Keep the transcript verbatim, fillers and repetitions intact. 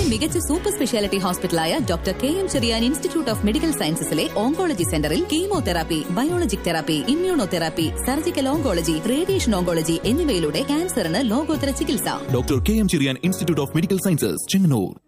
മികച്ച super speciality ഹോസ്പിറ്റലായ doctor K M Cherian institute of medical സയൻസസിലെ oncology സെന്ററിൽ chemotherapy, biologic therapy, immunotherapy, surgical oncology, radiation oncology എന്നിവയിലൂടെ ക്യാൻസറിന് ലോകോത്തര ചികിത്സ. Doctor K M Cherian institute of medical sciences, Chengannur.